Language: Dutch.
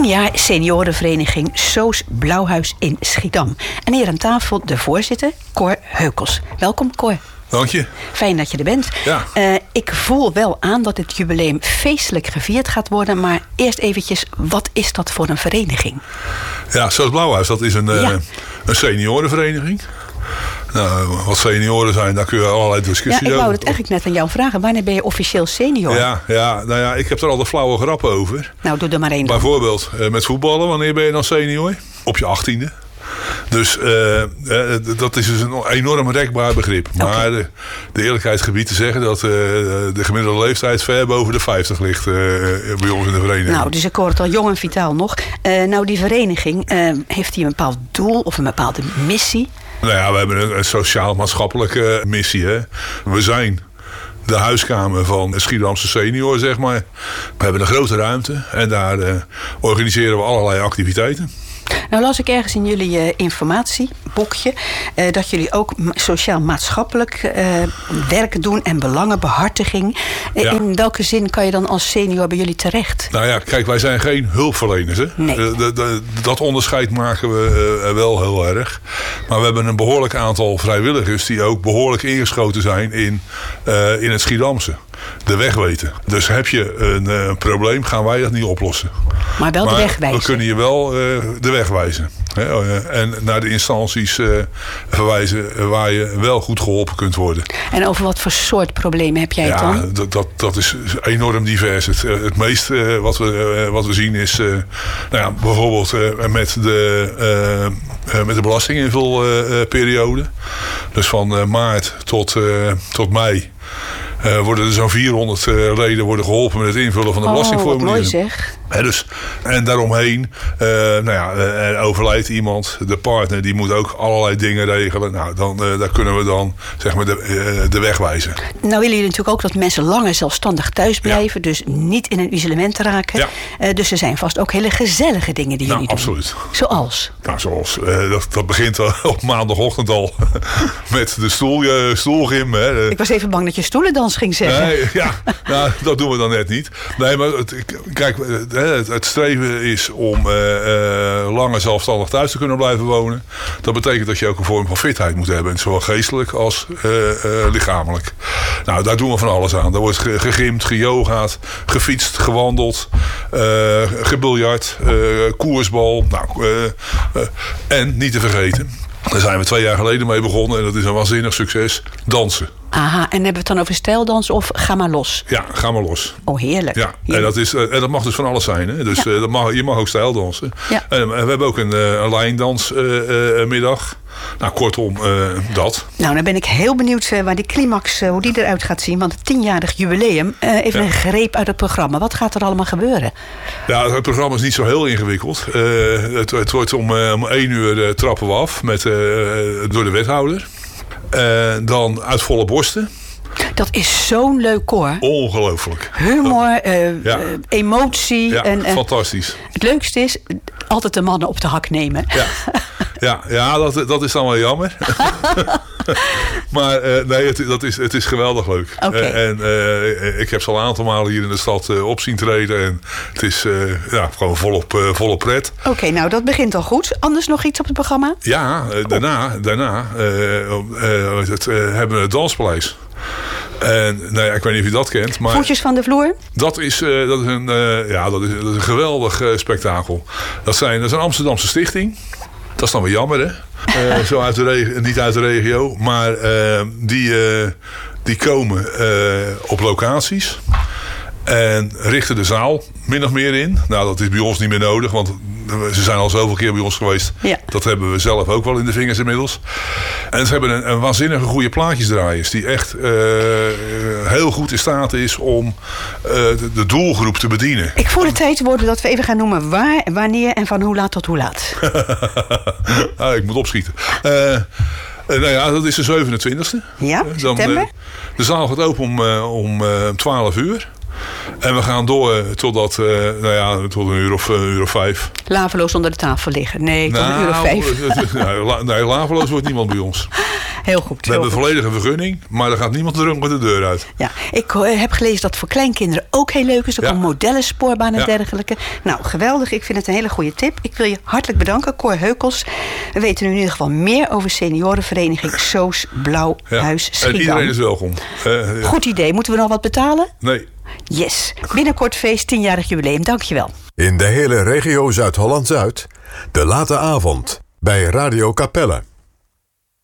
jaar seniorenvereniging Soos Blauwhuis in Schiedam. En hier aan tafel de voorzitter, Cor Heukels. Welkom, Cor. Dank je. Fijn dat je er bent. Ja. Ik voel wel aan dat het jubileum feestelijk gevierd gaat worden. Maar eerst eventjes, wat is dat voor een vereniging? Ja, Soos Blauwhuis, dat is een seniorenvereniging. Nou, wat senioren zijn, daar kun je allerlei discussies over. Ja, ik wou het eigenlijk net aan jou vragen. Wanneer ben je officieel senior? Ja, ik heb er al de flauwe grappen over. Nou, doe er maar één. Bijvoorbeeld met voetballen, wanneer ben je dan senior? Op je 18e. Dus dat is dus een enorm rekbaar begrip. Okay. Maar de eerlijkheid gebied te zeggen dat de gemiddelde leeftijd ver boven de 50 ligt bij ons in de vereniging. Nou, dus ik hoor het al jong en vitaal nog. Nou, die vereniging, heeft die een bepaald doel of een bepaalde missie? Nou ja, we hebben een sociaal-maatschappelijke missie. Hè. We zijn de huiskamer van Schiedamse senior, zeg maar. We hebben een grote ruimte en daar organiseren we allerlei activiteiten. Nou las ik ergens in jullie informatieboekje dat jullie ook sociaal-maatschappelijk werk doen en belangenbehartiging. Ja. In welke zin kan je dan als senior bij jullie terecht? Nou ja, kijk, wij zijn geen hulpverleners. Hè? Nee. Dat onderscheid maken we wel heel erg. Maar we hebben een behoorlijk aantal vrijwilligers die ook behoorlijk ingeschoten zijn in het Schiedamse. De weg weten. Dus heb je een probleem, gaan wij dat niet oplossen. Maar wel de weg wijzen. We kunnen je wel de weg wijzen. En naar de instanties verwijzen waar je wel goed geholpen kunt worden. En over wat voor soort problemen heb jij het dan? Dat is enorm divers. Het meeste wat we zien is bijvoorbeeld met de belastinginvulperiode. Dus van maart tot mei. Worden er zo'n 400 leden worden geholpen met het invullen van de belastingformulieren. Wat mooi zeg. En daaromheen, er overlijdt iemand. De partner die moet ook allerlei dingen regelen. Nou, daar kunnen we dan zeg maar de weg wijzen. Nou willen jullie natuurlijk ook dat mensen langer zelfstandig thuis blijven. Ja. Dus niet in een isolement raken. Ja. Dus er zijn vast ook hele gezellige dingen die jullie doen. Absoluut. Zoals? Nou, dat begint op maandagochtend al met de stoelgym. Hè. Ik was even bang dat je stoelendans ging zeggen. Nee, dat doen we dan net niet. Nee, maar kijk, het streven is om langer zelfstandig thuis te kunnen blijven wonen. Dat betekent dat je ook een vorm van fitheid moet hebben. Zowel geestelijk als lichamelijk. Nou, daar doen we van alles aan. Daar wordt gegymd, geyogaat, gefietst, gewandeld, gebiljart, koersbal. En niet te vergeten, daar zijn we 2 jaar geleden mee begonnen. En dat is een waanzinnig succes. Dansen. Aha, en hebben we het dan over stijldans of ga maar los? Ja, ga maar los. Oh, heerlijk. Ja, en dat mag dus van alles zijn. Hè? Dus je mag ook stijldansen. Ja. En we hebben ook een lijndansmiddag. Nou, kortom, dat. Nou, dan ben ik heel benieuwd waar die climax, hoe die eruit gaat zien. Want het 10-jarig jubileum, even een greep uit het programma. Wat gaat er allemaal gebeuren? Ja, het programma is niet zo heel ingewikkeld. Het wordt om 1 uur trappen we af door de wethouder. Dan uit volle borsten. Dat is zo'n leuk koor. Ongelooflijk. Humor, emotie. Ja, en fantastisch. Het leukste is altijd de mannen op de hak nemen. Ja, dat is dan wel jammer. Maar nee, het is geweldig leuk. Okay. Ik heb ze al een aantal malen hier in de stad op zien treden. En het is gewoon volop pret. Oké, nou dat begint al goed. Anders nog iets op het programma? Ja, daarna hebben we het Danspaleis. En ik weet niet of je dat kent. Maar Voetjes van de vloer? Dat is een geweldig spektakel. Dat is een Amsterdamse stichting. Dat is dan weer jammer, hè? Zo niet uit de regio. Maar die komen op locaties. En richten de zaal min of meer in. Nou, dat is bij ons niet meer nodig. Want ze zijn al zoveel keer bij ons geweest. Ja. Dat hebben we zelf ook wel in de vingers inmiddels. En ze hebben een waanzinnige goede plaatjesdraaiers. Die echt heel goed in staat is om de doelgroep te bedienen. Ik voel het tijd worden dat we even gaan noemen waar, wanneer en van hoe laat tot hoe laat. Ik moet opschieten. Dat is de 27e. Ja, september. De zaal gaat open om 12 uur. En we gaan door totdat, tot een uur of 5. Laveloos onder de tafel liggen. Nee, tot een uur of 5. Nee, laveloos wordt niemand bij ons. Heel goed. We hebben een volledige vergunning, maar er gaat niemand dronken de deur uit. Ja, ik heb gelezen dat het voor kleinkinderen ook heel leuk is. Ook een modellenspoorbaan en dergelijke. Nou, geweldig. Ik vind het een hele goede tip. Ik wil je hartelijk bedanken, Cor Heukels. We weten nu in ieder geval meer over seniorenvereniging Soos Blauwhuis Schiedam. En iedereen is welkom. Goed idee. Moeten we nog wat betalen? Nee. Yes. Binnenkort feest, 10-jarig jubileum. Dankjewel. In de hele regio Zuid-Holland-Zuid, de late avond bij Radio Capelle.